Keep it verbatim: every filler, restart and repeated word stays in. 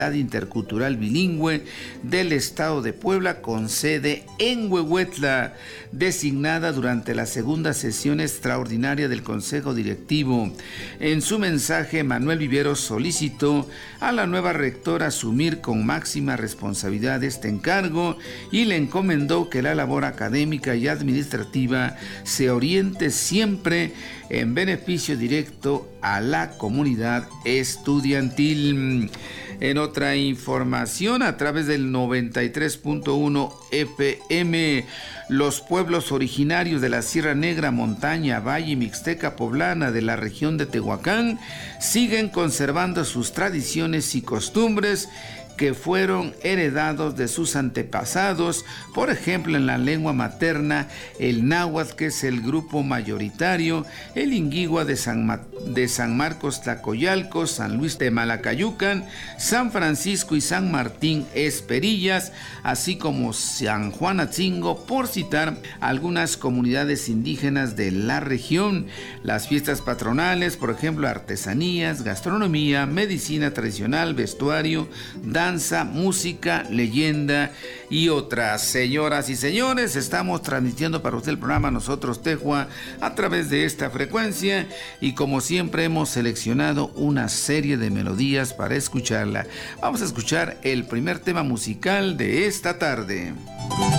Intercultural Bilingüe del Estado de Puebla, con sede en Huehuetla, designada durante la segunda sesión extraordinaria del Consejo Directivo. En su mensaje, Manuel Viveros solicitó a la nueva rectora asumir con máxima responsabilidad este encargo y le encomendó que la labor académica y administrativa se oriente siempre en beneficio directo a la comunidad estudiantil. En otra información, a través del noventa y tres punto uno F M, los pueblos originarios de la Sierra Negra, Montaña, Valle y Mixteca Poblana de la región de Tehuacán siguen conservando sus tradiciones y costumbres que fueron heredados de sus antepasados, por ejemplo en la lengua materna, el náhuatl, que es el grupo mayoritario, el inguigua de San, Ma- de San Marcos Tlacoyalco, San Luis de Malacayucan, San Francisco y San Martín Esperillas, así como San Juan Atzingo, por citar algunas comunidades indígenas de la región. Las fiestas patronales, por ejemplo, artesanías, gastronomía, medicina tradicional, vestuario, danza, música, leyenda y otras. Señoras y señores, estamos transmitiendo para usted el programa Nosotros Tejua a través de esta frecuencia y como siempre hemos seleccionado una serie de melodías para escucharla. Vamos a escuchar el primer tema musical de esta tarde.